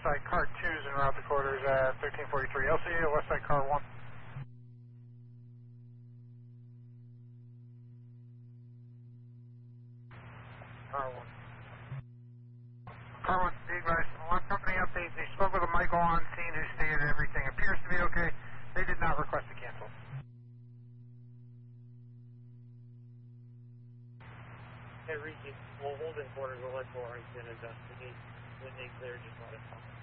Side car 2's en route to quarters at 1343. LCA, west side car 1. Car 1. Car 1, be advised. One company update. They spoke with a Michael on scene who stated everything appears to be okay. They did not request to cancel. Hey, Ricky, we'll hold in quarters. We'll let Warrington investigate. When they clear, just let us know.